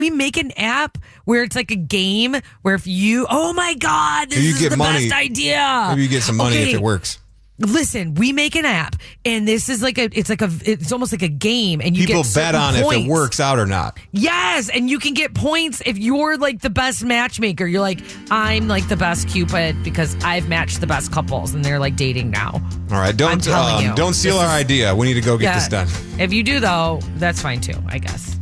We make an app where it's like a game where if you, oh my God, this you is get the money. best idea. Maybe you get some money if it works. Listen, we make an app, and this is it's almost like a game, and you people get bet on points. if it works out or not. Yes, and you can get points if you're like the best matchmaker. You're like, I'm like the best Cupid because I've matched the best couples, and they're like dating now. All right, don't steal our idea. We need to go get this done. If you do though, that's fine too, I guess.